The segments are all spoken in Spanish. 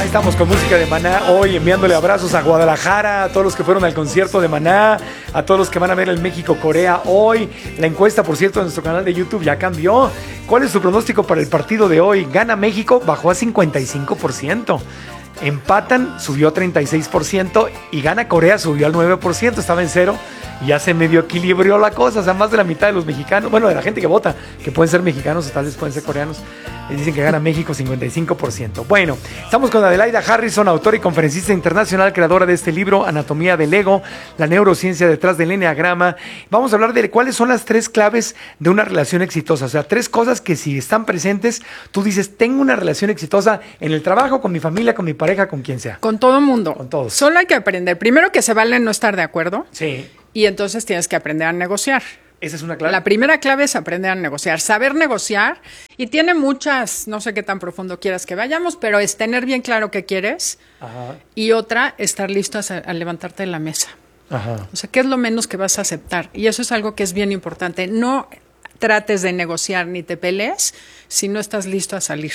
Ahí estamos con música de Maná, hoy enviándole abrazos a Guadalajara, a todos los que fueron al concierto de Maná, a todos los que van a ver el México-Corea hoy. La encuesta, por cierto, en nuestro canal de YouTube ya cambió. ¿Cuál es tu pronóstico para el partido de hoy? Gana México, bajó a 55%. Empatan, subió a 36%. Y gana Corea, subió al 9%. Estaba en 0 y ya se medio equilibró la cosa. O sea, más de la mitad de los mexicanos, bueno, de la gente que vota, que pueden ser mexicanos o tal vez pueden ser coreanos, dicen que gana México 55%. Bueno, estamos con Adelaida Harrison, autora y conferencista internacional, creadora de este libro, Anatomía del Ego, la neurociencia detrás del eneagrama. Vamos a hablar de cuáles son las 3 claves de una relación exitosa. O sea, 3 cosas que si están presentes, tú dices, tengo una relación exitosa en el trabajo, con mi familia, con mi pareja, con quien sea. Con todo mundo. Con todos. Solo hay que aprender. Primero que se vale no estar de acuerdo. Sí. Y entonces tienes que aprender a negociar. Esa es una clave. La primera clave es aprender a negociar, saber negociar, y tiene muchas, no sé qué tan profundo quieras que vayamos, pero es tener bien claro qué quieres. Ajá. Y otra, estar listo a levantarte de la mesa. Ajá. O sea, ¿qué es lo menos que vas a aceptar? Y eso es algo que es bien importante. No trates de negociar ni te pelees si no estás listo a salir.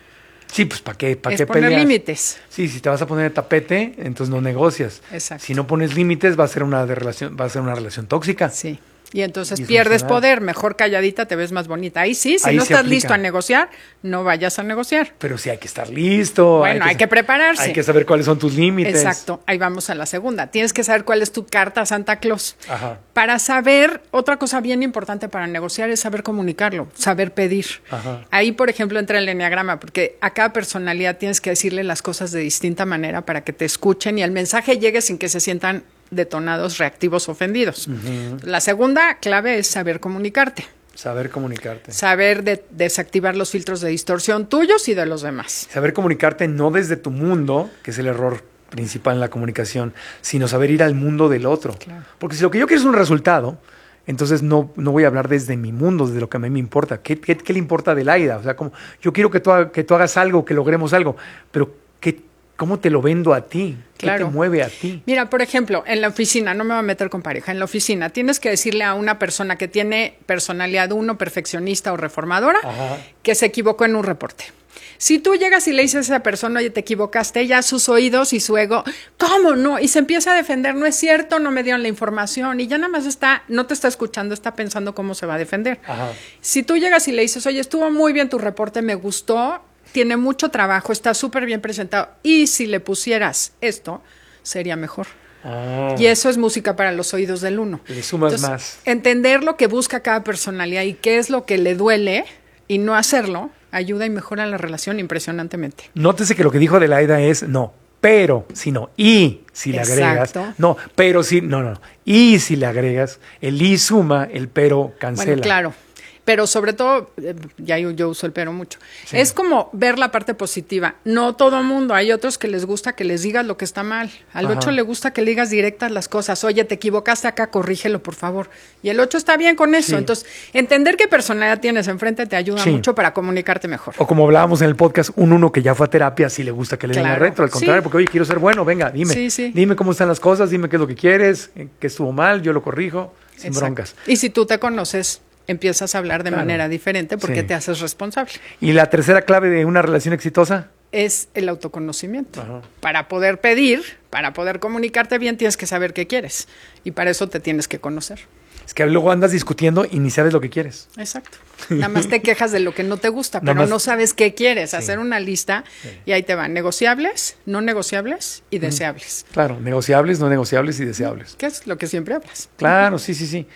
Sí, pues ¿para qué Es poner peleas? límites. Sí, si te vas a poner el tapete, entonces no negocias. Exacto. Si no pones límites, va a ser una relación tóxica. Sí. Y entonces Y pierdes funcional. poder, mejor calladita te ves más bonita. Ahí sí, si Ahí no se estás aplica. listo a negociar, no vayas a negociar. Pero sí hay que estar listo. Bueno, hay que prepararse. Hay que saber cuáles son tus límites. Exacto, ahí vamos a la segunda. Tienes que saber cuál es tu carta a Santa Claus. Ajá. Para saber, otra cosa bien importante para negociar es saber comunicarlo, saber pedir. Ajá. Ahí, por ejemplo, entra el eneagrama, porque a cada personalidad tienes que decirle las cosas de distinta manera para que te escuchen y el mensaje llegue sin que se sientan detonados, reactivos, ofendidos. Uh-huh. La segunda clave es saber comunicarte. Saber comunicarte. Saber desactivar los filtros de distorsión tuyos y de los demás. Saber comunicarte no desde tu mundo, que es el error principal en la comunicación, sino saber ir al mundo del otro. Claro. Porque si lo que yo quiero es un resultado, entonces no voy a hablar desde mi mundo, desde lo que a mí me importa. ¿Qué le importa a Adelaida? O sea, como yo quiero que tú hagas algo, que logremos algo, pero ¿cómo te lo vendo a ti? ¿Qué Claro. te mueve a ti? Mira, por ejemplo, en la oficina, no me voy a meter con pareja, en la oficina tienes que decirle a una persona que tiene personalidad 1, perfeccionista o reformadora, Ajá. que se equivocó en un reporte. Si tú llegas y le dices a esa persona, oye, te equivocaste, ya sus oídos y su ego, ¿cómo no? Y se empieza a defender, no es cierto, no me dieron la información, y ya nada más no te está escuchando, está pensando cómo se va a defender. Ajá. Si tú llegas y le dices, oye, estuvo muy bien tu reporte, me gustó, tiene mucho trabajo, está súper bien presentado, y si le pusieras esto, sería mejor. Ah. Y eso es música para los oídos del 1. Le sumas más. Entender lo que busca cada personalidad y qué es lo que le duele y no hacerlo, ayuda y mejora la relación impresionantemente. Nótese que lo que dijo Adelaida es no, pero, sino, y si le agregas. Exacto. No, pero si, no. Y si le agregas, el y suma, el pero cancela. Bueno, claro. Pero sobre todo, ya yo uso el pero mucho. Sí. Es como ver la parte positiva. No todo mundo. Hay otros que les gusta que les digas lo que está mal. Al Ajá. 8 le gusta que le digas directas las cosas. Oye, te equivocaste acá, corrígelo, por favor. Y el 8 está bien con eso. Sí. Entonces, entender qué personalidad tienes enfrente te ayuda Sí. mucho para comunicarte mejor. O como hablábamos en el podcast, un 1 que ya fue a terapia, si le gusta que le den la Claro. retro. Al contrario, Sí. porque oye, quiero ser bueno, venga, dime. Sí. Dime cómo están las cosas, dime qué es lo que quieres, qué estuvo mal, yo lo corrijo, sin Exacto. broncas. Y si tú te conoces, empiezas a hablar de Claro. manera diferente porque Sí. te haces responsable. ¿Y la tercera clave de una relación exitosa? Es el autoconocimiento. Ajá. Para poder pedir, para poder comunicarte bien, tienes que saber qué quieres. Y para eso te tienes que conocer. Es que luego andas discutiendo y ni sabes lo que quieres. Exacto. Nada más te quejas de lo que no te gusta, Nada pero más- no sabes qué quieres. Sí. Hacer una lista Sí. y ahí te van negociables, no negociables y deseables. Claro, negociables, no negociables y deseables. ¿Qué es lo que siempre hablas? Claro, sí.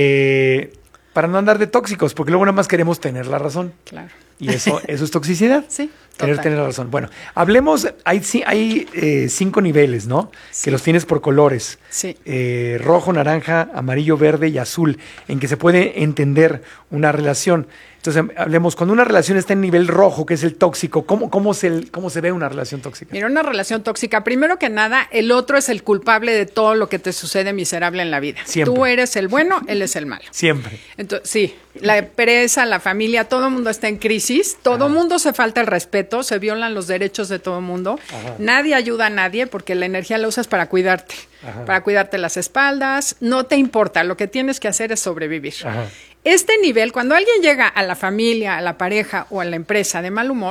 Para no andar de tóxicos, porque luego nada más queremos tener la razón. Claro. Y eso es toxicidad. Sí, Tener total. la razón. Bueno, hablemos, hay 5 niveles, ¿no? Sí. Que los tienes por colores. Sí. Rojo, naranja, amarillo, verde y azul, en que se puede entender una relación. Entonces, hablemos, cuando una relación está en nivel rojo, que es el tóxico, ¿cómo se ve una relación tóxica? Mira, una relación tóxica, primero que nada, el otro es el culpable de todo lo que te sucede miserable en la vida. Siempre. Tú eres el bueno, él es el malo. Siempre. Entonces, sí, la empresa, la familia, todo el mundo está en crisis, todo el mundo se falta el respeto, se violan los derechos de todo el mundo, Ajá. nadie ayuda a nadie porque la energía la usas para cuidarte, Ajá. para cuidarte las espaldas, no te importa, lo que tienes que hacer es sobrevivir. Ajá. Este nivel, cuando alguien llega a la familia, a la pareja o a la empresa de mal humor,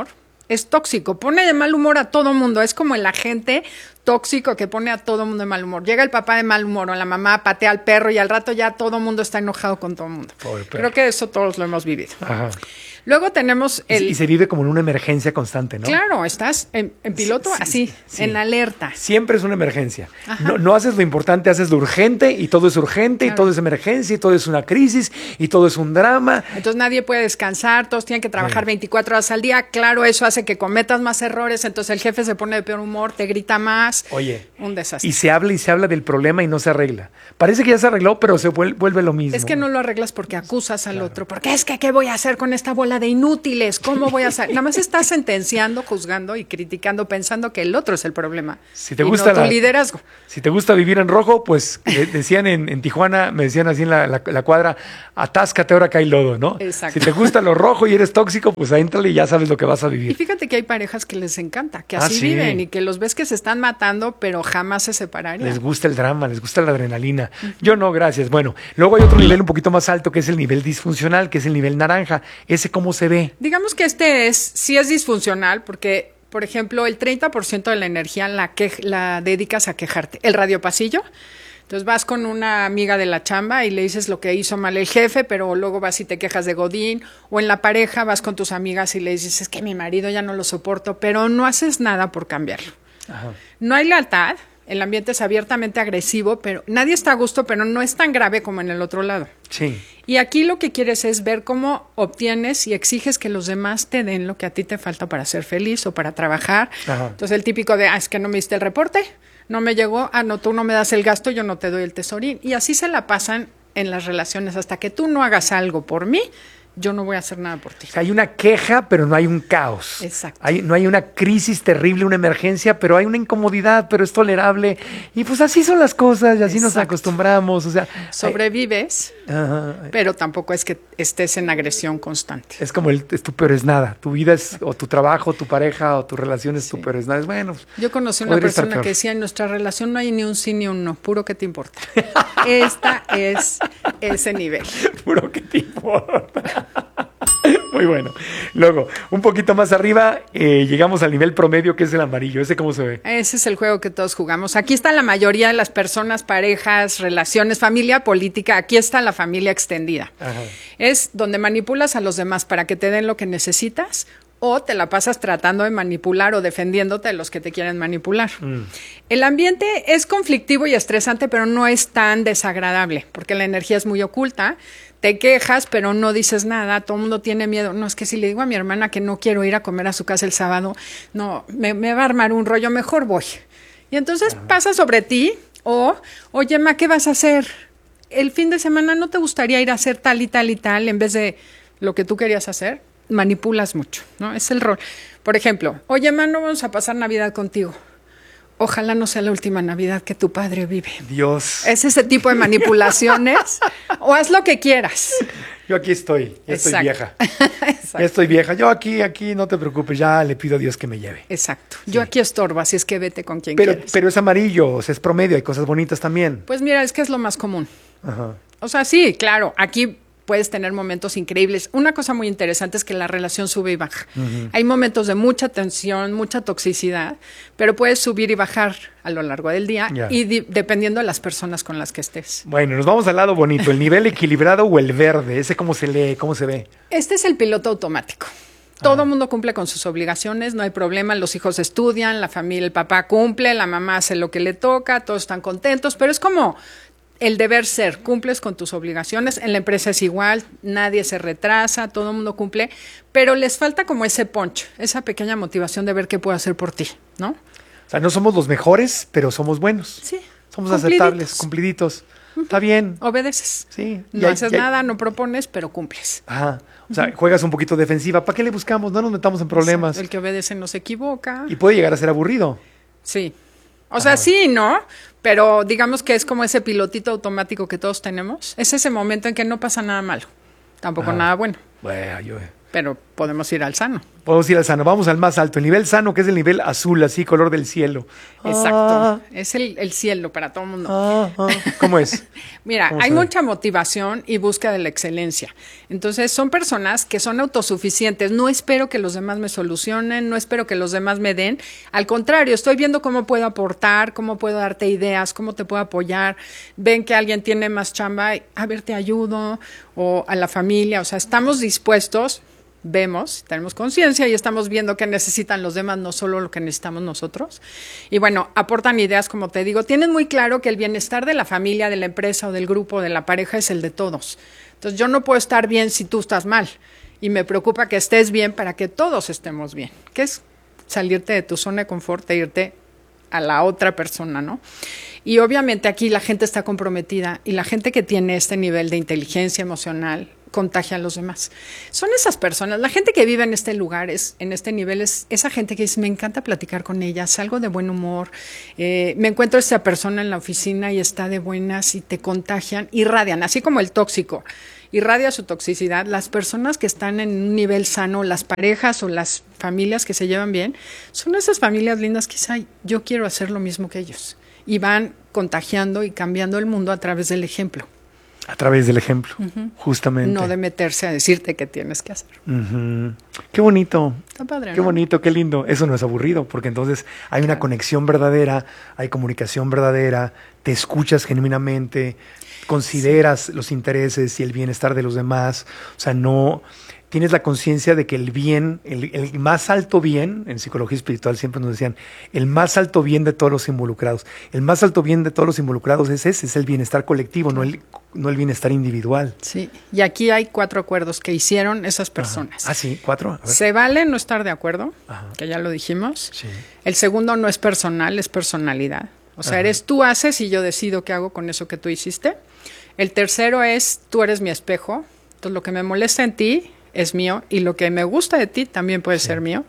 es tóxico, pone de mal humor a todo mundo, es como el agente tóxico que pone a todo mundo de mal humor. Llega el papá de mal humor o la mamá patea al perro y al rato ya todo mundo está enojado con todo el mundo. Creo que eso todos lo hemos vivido. Ajá. Luego tenemos Y se vive como en una emergencia constante, ¿no? Claro, estás en piloto así, en alerta. Siempre es una emergencia. No haces lo importante, haces lo urgente y todo es urgente y todo es emergencia y todo es una crisis y todo es un drama. Entonces nadie puede descansar, todos tienen que trabajar 24 horas al día. Claro, eso hace que cometas más errores, entonces el jefe se pone de peor humor, te grita más. Oye, un desastre. Y se habla del problema y no se arregla. Parece que ya se arregló, pero se vuelve lo mismo. Es que no lo arreglas porque acusas al otro. Porque es que, ¿qué voy a hacer con esta bola de inútiles? ¿Cómo voy a hacer? Nada más estás sentenciando, juzgando y criticando, pensando que el otro es el problema. Si te gusta tu liderazgo. Si te gusta vivir en rojo, pues decían en Tijuana, me decían así en la cuadra, atáscate ahora que hay lodo, ¿no? Exacto. Si te gusta lo rojo y eres tóxico, pues éntrale y ya sabes lo que vas a vivir. Y fíjate que hay parejas que les encanta, que así viven y que los ves que se están matando, pero jamás se separarían. Les gusta el drama, les gusta la adrenalina. Yo no, gracias. Bueno, luego hay otro nivel un poquito más alto, que es el nivel disfuncional, que es el nivel naranja. ¿Ese cómo se ve? Digamos que sí es disfuncional, porque, por ejemplo, el 30% de la energía la dedicas a quejarte. El radiopasillo. Entonces vas con una amiga de la chamba y le dices lo que hizo mal el jefe, pero luego vas y te quejas de Godín. O en la pareja vas con tus amigas y le dices, es que mi marido ya no lo soporto, pero no haces nada por cambiarlo. Ajá. No hay lealtad. El ambiente es abiertamente agresivo, pero nadie está a gusto, pero no es tan grave como en el otro lado. Sí. Y aquí lo que quieres es ver cómo obtienes y exiges que los demás te den lo que a ti te falta para ser feliz o para trabajar. Ajá. Entonces el típico de, es que no me diste el reporte, no me llegó, no, tú no me das el gasto, yo no te doy el tesorín. Y así se la pasan en las relaciones hasta que tú no hagas algo por mí. Yo no voy a hacer nada por ti. O sea, hay una queja, pero no hay un caos. Exacto. No hay una crisis terrible, una emergencia, pero hay una incomodidad, pero es tolerable. Y pues así son las cosas y así nos acostumbramos. O sea, sobrevives, pero tampoco es que estés en agresión constante. Es como tu peor es nada. Tu vida es, o tu trabajo, tu pareja, o tu relación es tu peor es nada. Es bueno. Yo conocí una persona que decía, en nuestra relación no hay ni un sí ni un no, puro que te importa. Esta es ese nivel. Puro que te importa. Muy bueno. Luego, un poquito más arriba, llegamos al nivel promedio, que es el amarillo. ¿Ese cómo se ve? Ese es el juego que todos jugamos. Aquí está la mayoría de las personas, parejas, relaciones, familia, política. Aquí está la familia extendida. Ajá. Es donde manipulas a los demás para que te den lo que necesitas, o te la pasas tratando de manipular o defendiéndote de los que te quieren manipular. El ambiente es conflictivo y estresante, pero no es tan desagradable, porque la energía es muy oculta. Te quejas, pero no dices nada, todo el mundo tiene miedo. No, es que si le digo a mi hermana que no quiero ir a comer a su casa el sábado, no, me va a armar un rollo, mejor voy. Y entonces pasa sobre ti, oye, Ma, ¿qué vas a hacer? El fin de semana no te gustaría ir a hacer tal y tal y tal en vez de lo que tú querías hacer. Manipulas mucho, ¿no? Es el rol. Por ejemplo, oye, Ma, no vamos a pasar Navidad contigo. Ojalá no sea la última Navidad que tu padre vive. Dios. Es ese tipo de manipulaciones. O haz lo que quieras. Yo aquí estoy. Ya estoy vieja. Ya estoy vieja. Yo aquí, no te preocupes. Ya le pido a Dios que me lleve. Exacto. Sí. Yo aquí estorbo, así es que vete con quien quieras. Pero es amarillo, o sea, es promedio. Hay cosas bonitas también. Pues mira, es que es lo más común. Ajá. O sea, sí, claro. Aquí puedes tener momentos increíbles. Una cosa muy interesante es que la relación sube y baja. Hay momentos de mucha tensión, mucha toxicidad, pero puedes subir y bajar a lo largo del día y dependiendo de las personas con las que estés. Bueno, nos vamos al lado bonito, el nivel equilibrado o el verde. ¿Ese cómo se lee, cómo se ve? Este es el piloto automático. Todo el mundo cumple con sus obligaciones, no hay problema, los hijos estudian, la familia, el papá cumple, la mamá hace lo que le toca, todos están contentos, pero es como el deber ser, cumples con tus obligaciones, en la empresa es igual, nadie se retrasa, todo el mundo cumple, pero les falta como ese punch, esa pequeña motivación de ver qué puedo hacer por ti, ¿no? O sea, no somos los mejores, pero somos buenos. Sí. Somos aceptables, cumpliditos. Está bien. Obedeces. Sí. No haces nada, no propones, pero cumples. Ajá. O sea, juegas un poquito defensiva. ¿Para qué le buscamos? No nos metamos en problemas. Exacto. El que obedece no se equivoca. Y puede llegar a ser aburrido. Sí. O sea, sí, ¿no? Pero digamos que es como ese pilotito automático que todos tenemos. Es ese momento en que no pasa nada malo. Tampoco nada bueno. Bueno, pero podemos ir al sano. Podemos ir al sano. Vamos al más alto. El nivel sano, que es el nivel azul, así, color del cielo. Exacto. Es el cielo para todo el mundo. ¿Cómo es? Mira, hay mucha motivación y búsqueda de la excelencia. Entonces, son personas que son autosuficientes. No espero que los demás me solucionen, no espero que los demás me den. Al contrario, estoy viendo cómo puedo aportar, cómo puedo darte ideas, cómo te puedo apoyar. Ven que alguien tiene más chamba, a ver, te ayudo, o a la familia. O sea, estamos dispuestos, vemos, tenemos conciencia y estamos viendo qué necesitan los demás, no solo lo que necesitamos nosotros. Y bueno, aportan ideas, como te digo. Tienen muy claro que el bienestar de la familia, de la empresa o del grupo, de la pareja, es el de todos. Entonces, yo no puedo estar bien si tú estás mal. Y me preocupa que estés bien para que todos estemos bien. Que es salirte de tu zona de confort e irte a la otra persona, ¿no? Y obviamente aquí la gente está comprometida y la gente que tiene este nivel de inteligencia emocional contagia a los demás. Son esas personas, la gente que vive en este lugar, en este nivel, es esa gente que dice, me encanta platicar con ella, salgo de buen humor, me encuentro a esta persona en la oficina y está de buenas y te contagian, irradian, así como el tóxico irradia su toxicidad. Las personas que están en un nivel sano, las parejas o las familias que se llevan bien, son esas familias lindas que dicen, yo quiero hacer lo mismo que ellos. Y van contagiando y cambiando el mundo a través del ejemplo. A través del ejemplo, justamente. No de meterse a decirte qué tienes que hacer. Qué bonito. Está padre, Qué ¿no? bonito, qué lindo. Eso no es aburrido, porque entonces hay una conexión verdadera, hay comunicación verdadera, te escuchas genuinamente, consideras los intereses y el bienestar de los demás. O sea, no tienes la conciencia de que el bien, el más alto bien, en psicología espiritual siempre nos decían, el más alto bien de todos los involucrados. El más alto bien de todos los involucrados es ese, es el bienestar colectivo, no el bienestar individual. Sí, y aquí hay 4 acuerdos que hicieron esas personas. Ah, sí, 4. A ver. Se vale no estar de acuerdo, Ajá. que ya lo dijimos. Sí. El segundo no es personal, es personalidad. O sea, eres tú haces y yo decido qué hago con eso que tú hiciste. El tercero es tú eres mi espejo. Entonces lo que me molesta en ti es mío y lo que me gusta de ti también puede ser mío.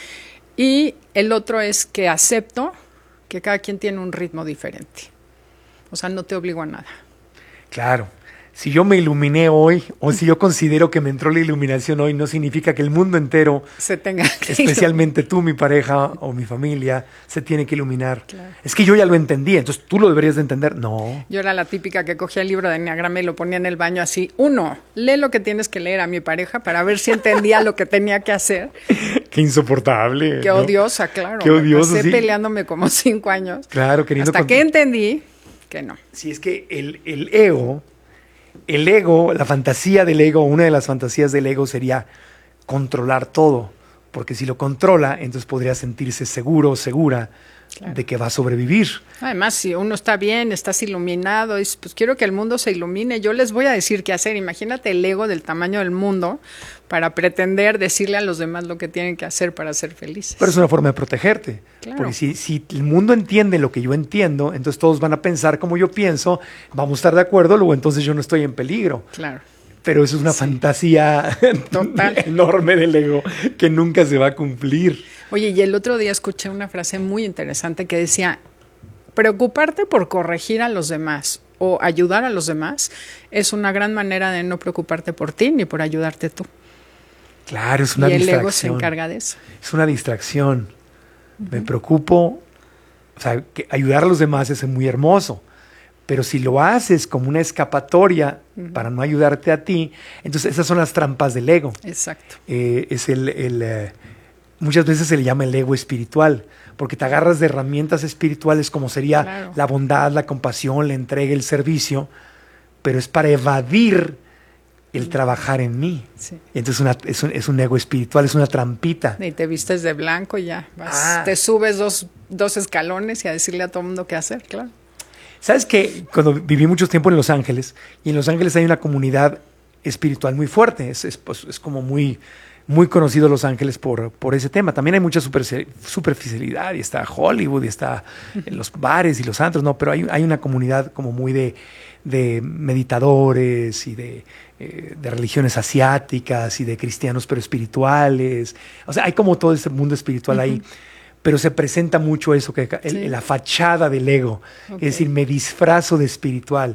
Y el otro es que acepto que cada quien tiene un ritmo diferente. O sea, no te obligo a nada. Claro. Si yo me iluminé hoy, o si yo considero que me entró la iluminación hoy, no significa que el mundo entero, Se tenga que especialmente tú, mi pareja o mi familia, se tiene que iluminar. Claro. Es que yo ya lo entendí, entonces tú lo deberías de entender. No. Yo era la típica que cogía el libro de Enneagrama y lo ponía en el baño así. 1, lee lo que tienes que leer a mi pareja para ver si entendía lo que tenía que hacer. Qué insoportable. Qué ¿no? odiosa, claro. Qué odioso, Me pasé sí. peleándome como 5 años. Claro, queriendo... Hasta que entendí que no. Sí, es que el ego, la fantasía del ego, una de las fantasías del ego sería controlar todo, porque si lo controla, entonces podría sentirse seguro o segura de que va a sobrevivir. Además, si uno está bien, estás iluminado, dices, pues quiero que el mundo se ilumine, yo les voy a decir qué hacer. Imagínate el ego del tamaño del mundo para pretender decirle a los demás lo que tienen que hacer para ser felices. Pero es una forma de protegerte. Claro. Porque si el mundo entiende lo que yo entiendo, entonces todos van a pensar como yo pienso, vamos a estar de acuerdo, luego entonces yo no estoy en peligro. Claro. Pero eso es una fantasía Total. enorme del ego que nunca se va a cumplir. Oye, y el otro día escuché una frase muy interesante que decía, preocuparte por corregir a los demás o ayudar a los demás es una gran manera de no preocuparte por ti ni por ayudarte tú. Claro, es una y el distracción. ego se encarga de eso. Es una distracción. Me preocupo, o sea, que ayudar a los demás es muy hermoso, pero si lo haces como una escapatoria para no ayudarte a ti, entonces esas son las trampas del ego. Exacto. Es muchas veces se le llama el ego espiritual, porque te agarras de herramientas espirituales como sería la bondad, la compasión, la entrega, el servicio, pero es para evadir el trabajar en mí. Sí. Entonces es un ego espiritual, es una trampita. Y te vistes de blanco y ya vas, te subes dos escalones y a decirle a todo el mundo qué hacer, claro. ¿Sabes qué? Cuando viví mucho tiempo en Los Ángeles, y en Los Ángeles hay una comunidad espiritual muy fuerte, es como muy conocido Los Ángeles por ese tema. También hay mucha superficialidad, y está Hollywood, y está en los bares y los antros, no, pero hay una comunidad como muy de meditadores y de religiones asiáticas y de cristianos pero espirituales. O sea, hay como todo ese mundo espiritual ahí. Pero se presenta mucho eso, la fachada del ego. Okay. Es decir, me disfrazo de espiritual.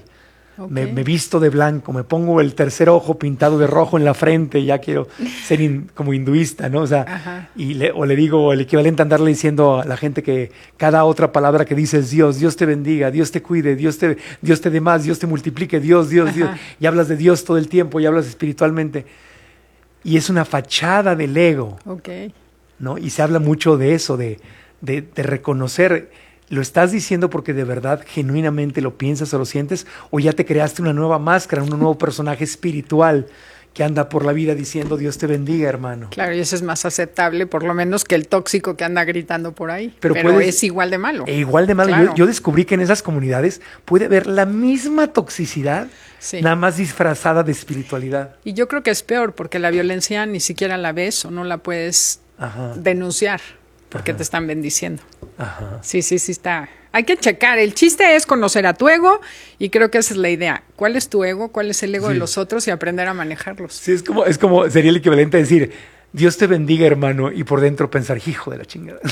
Okay. Me visto de blanco, me pongo el tercer ojo pintado de rojo en la frente, ya quiero ser como hinduista, ¿no? O sea, o le digo el equivalente a andarle diciendo a la gente que cada otra palabra que dice es Dios, Dios te bendiga, Dios te cuide, Dios te dé más, Dios te multiplique, Dios, Dios. Y hablas de Dios todo el tiempo y hablas espiritualmente. Y es una fachada del ego, ¿no? Y se habla mucho de eso, de reconocer. ¿Lo estás diciendo porque de verdad, genuinamente lo piensas o lo sientes? ¿O ya te creaste una nueva máscara, un nuevo personaje espiritual que anda por la vida diciendo Dios te bendiga, hermano? Claro, y eso es más aceptable, por lo menos, que el tóxico que anda gritando por ahí. Pero es igual de malo. Igual de malo. Claro. Yo descubrí que en esas comunidades puede haber la misma toxicidad, nada más disfrazada de espiritualidad. Y yo creo que es peor, porque la violencia ni siquiera la ves o no la puedes denunciar. Porque te están bendiciendo. Sí, está. Hay que checar. El chiste es conocer a tu ego y creo que esa es la idea. ¿Cuál es tu ego? ¿Cuál es el ego de los otros? Y aprender a manejarlos. Sí, es como sería el equivalente a decir, Dios te bendiga, hermano, y por dentro pensar, hijo de la chingada.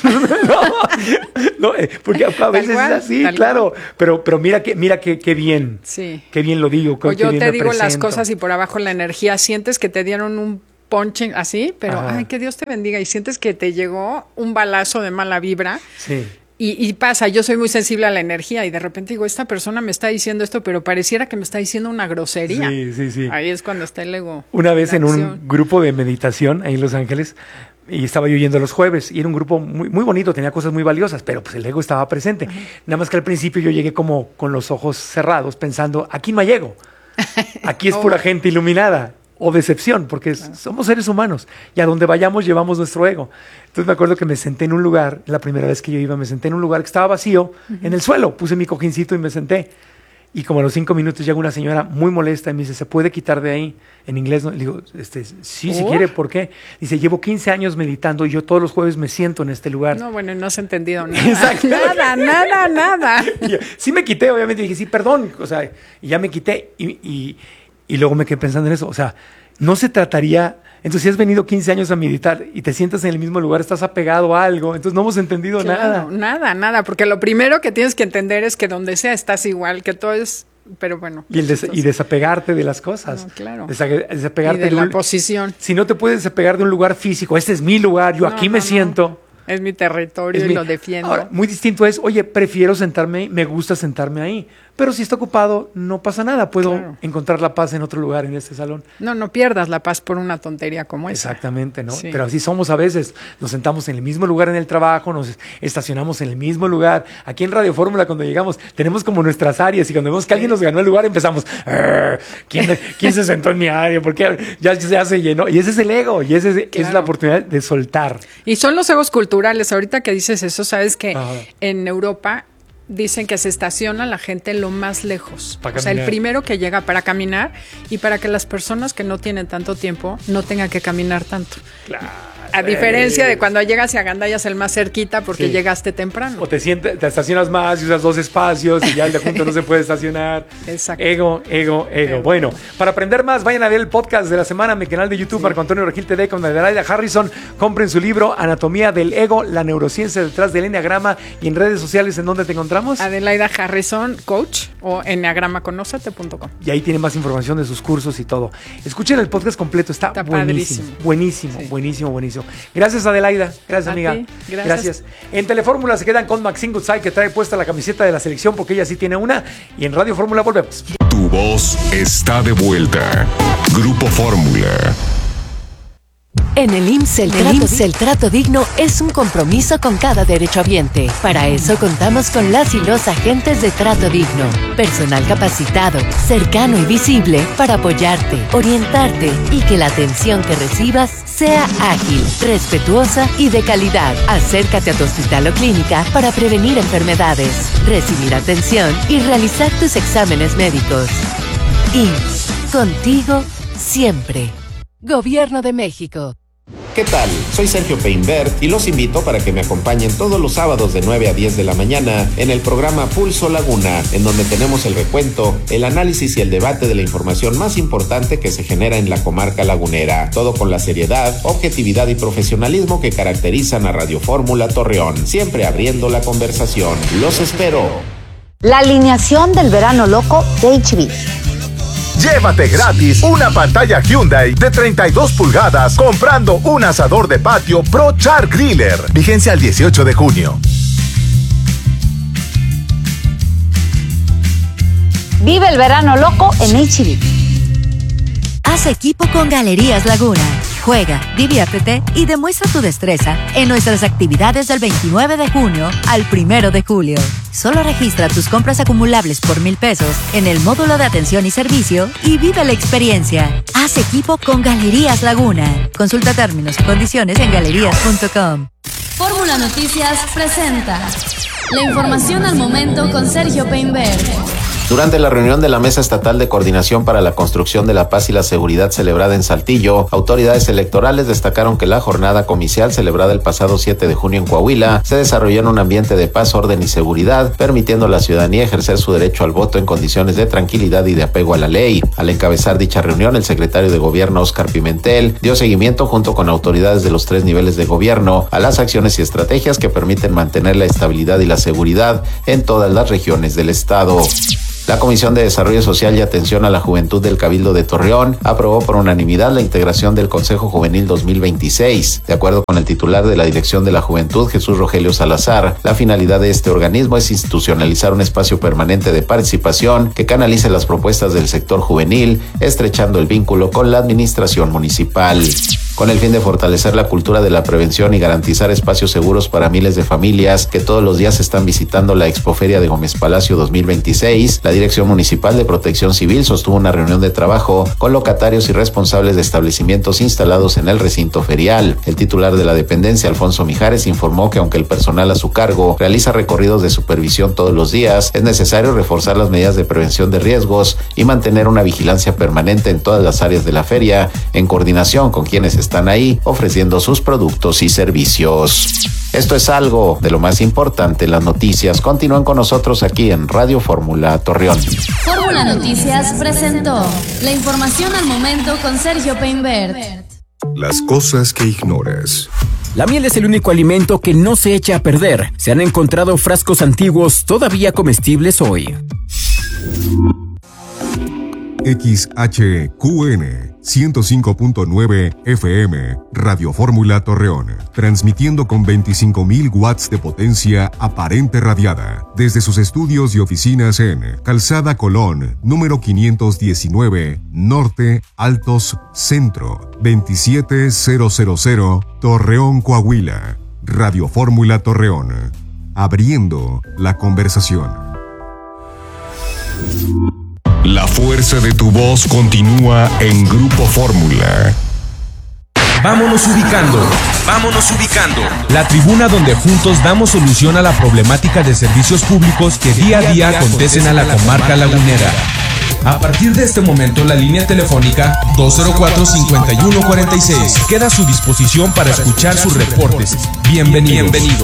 no, porque a veces es así, claro. Pero mira qué bien. Sí. Qué bien lo digo. O yo te digo las cosas y por abajo la energía. Sientes que te dieron un ponche así, pero ay, que Dios te bendiga, y sientes que te llegó un balazo de mala vibra. Sí. Y pasa, yo soy muy sensible a la energía y de repente digo, esta persona me está diciendo esto, pero pareciera que me está diciendo una grosería. Sí. Ahí es cuando está el ego. Una vez en un grupo de meditación ahí en Los Ángeles, y estaba yo yendo los jueves, y era un grupo muy, muy bonito, tenía cosas muy valiosas, pero pues el ego estaba presente. Nada más que al principio yo llegué como con los ojos cerrados, pensando, aquí no llego. Aquí es pura gente iluminada. O decepción, porque somos seres humanos y a donde vayamos llevamos nuestro ego. Entonces me acuerdo que me senté en un lugar, la primera vez que yo iba, me senté en un lugar que estaba vacío, en el suelo, puse mi cojincito y me senté. Y como a los 5 minutos llega una señora muy molesta y me dice, ¿se puede quitar de ahí? En inglés, ¿no? Le digo, sí, si quiere, ¿por qué? Dice, llevo 15 años meditando y yo todos los jueves me siento en este lugar. No, bueno, no has entendido nada. nada. Y sí me quité, obviamente, dije, sí, perdón. O sea, y ya me quité y luego me quedé pensando en eso. O sea, no se trataría... Entonces, si has venido 15 años a meditar y te sientas en el mismo lugar, estás apegado a algo. Entonces, no hemos entendido nada. Nada. Porque lo primero que tienes que entender es que donde sea estás igual, que todo es... Pero bueno. Y desapegarte de las cosas. No, claro. Desapegarte y de la posición. Si no te puedes desapegar de un lugar físico, este es mi lugar, yo aquí me siento... Es mi territorio y lo defiendo. Ahora, muy distinto es, oye, prefiero sentarme, me gusta sentarme ahí. Pero si está ocupado, no pasa nada. Puedo encontrar la paz en otro lugar, en este salón. No pierdas la paz por una tontería como esa. Exactamente, ¿no? Sí. Pero así somos a veces. Nos sentamos en el mismo lugar en el trabajo, nos estacionamos en el mismo lugar. Aquí en Radio Fórmula, cuando llegamos, tenemos como nuestras áreas y cuando vemos que alguien nos ganó el lugar, empezamos, ¿quién se sentó en mi área? Porque ya se llenó. Y ese es el ego, y esa es la oportunidad de soltar. Y son los egos culturales. Ahorita que dices eso, sabes que en Europa dicen que se estaciona la gente lo más lejos. O sea, el primero que llega para caminar y para que las personas que no tienen tanto tiempo no tengan que caminar tanto. Claro. A diferencia de cuando llegas y agandallas el más cerquita porque llegaste temprano. O te estacionas más y usas 2 espacios y ya el de junto no se puede estacionar. Exacto. Ego. Bueno, para aprender más, vayan a ver el podcast de la semana en mi canal de YouTube, Marco Antonio Regil TV, con Adelaida Harrison. Compren su libro, Anatomía del Ego, la neurociencia detrás del enneagrama. Y en redes sociales, ¿en dónde te encontramos? Adelaida Harrison, coach, o enneagramaconócete.com. Y ahí tiene más información de sus cursos y todo. Escuchen el podcast completo, está buenísimo. Buenísimo. Gracias, Adelaida. Gracias, amiga. Gracias. En Telefórmula se quedan con Maxine Goodside, que trae puesta la camiseta de la selección porque ella sí tiene una. Y en Radio Fórmula volvemos. Tu voz está de vuelta. Grupo Fórmula. En el IMSS el trato digno es un compromiso con cada derechohabiente. Para eso contamos con las y los agentes de Trato Digno. Personal capacitado, cercano y visible para apoyarte, orientarte y que la atención que recibas sea ágil, respetuosa y de calidad. Acércate a tu hospital o clínica para prevenir enfermedades, recibir atención y realizar tus exámenes médicos. IMSS, contigo siempre. Gobierno de México. ¿Qué tal? Soy Sergio Peinbert y los invito para que me acompañen todos los sábados de 9 a 10 de la mañana en el programa Pulso Laguna, en donde tenemos el recuento, el análisis y el debate de la información más importante que se genera en la comarca lagunera. Todo con la seriedad, objetividad y profesionalismo que caracterizan a Radio Fórmula Torreón, siempre abriendo la conversación. ¡Los espero! La alineación del verano loco de HB. Llévate gratis una pantalla Hyundai de 32 pulgadas comprando un asador de patio Pro Char Griller. Vigencia al 18 de junio. Vive el verano loco en HB. Haz equipo con Galerías Laguna. Juega, diviértete y demuestra tu destreza en nuestras actividades del 29 de junio al 1 de julio. Solo registra tus compras acumulables por $1,000 en el módulo de atención y servicio y vive la experiencia. Haz equipo con Galerías Laguna. Consulta términos y condiciones en galerías.com. Fórmula Noticias presenta la información al momento con Sergio Peinberg. Durante la reunión de la Mesa Estatal de Coordinación para la Construcción de la Paz y la Seguridad celebrada en Saltillo, autoridades electorales destacaron que la jornada comicial celebrada el pasado 7 de junio en Coahuila se desarrolló en un ambiente de paz, orden y seguridad, permitiendo a la ciudadanía ejercer su derecho al voto en condiciones de tranquilidad y de apego a la ley. Al encabezar dicha reunión, el secretario de Gobierno, Óscar Pimentel, dio seguimiento junto con autoridades de los 3 niveles de gobierno a las acciones y estrategias que permiten mantener la estabilidad y la seguridad en todas las regiones del estado. La Comisión de Desarrollo Social y Atención a la Juventud del Cabildo de Torreón aprobó por unanimidad la integración del Consejo Juvenil 2026. De acuerdo con el titular de la Dirección de la Juventud, Jesús Rogelio Salazar, la finalidad de este organismo es institucionalizar un espacio permanente de participación que canalice las propuestas del sector juvenil, estrechando el vínculo con la administración municipal. Con el fin de fortalecer la cultura de la prevención y garantizar espacios seguros para miles de familias que todos los días están visitando la Expoferia de Gómez Palacio 2026, la Dirección Municipal de Protección Civil sostuvo una reunión de trabajo con locatarios y responsables de establecimientos instalados en el recinto ferial. El titular de la dependencia, Alfonso Mijares, informó que aunque el personal a su cargo realiza recorridos de supervisión todos los días, es necesario reforzar las medidas de prevención de riesgos y mantener una vigilancia permanente en todas las áreas de la feria, en coordinación con quienes están ahí ofreciendo sus productos y servicios. Esto es algo de lo más importante en las noticias. Continúan con nosotros aquí en Radio Fórmula Torreón. Fórmula Noticias presentó la información al momento con Sergio Peinberg. Las cosas que ignoras. La miel es el único alimento que no se echa a perder. Se han encontrado frascos antiguos todavía comestibles hoy. XHQN 105.9 FM, Radio Fórmula Torreón, transmitiendo con 25.000 watts de potencia aparente radiada, desde sus estudios y oficinas en Calzada Colón, número 519, Norte, Altos, Centro, 27000, Torreón, Coahuila. Radio Fórmula Torreón, abriendo la conversación. La fuerza de tu voz continúa en Grupo Fórmula. Vámonos ubicando. La tribuna donde juntos damos solución a la problemática de servicios públicos que día a día acontecen a la comarca lagunera. A partir de este momento, la línea telefónica 204-5146 queda a su disposición para escuchar sus reportes. Bienvenido.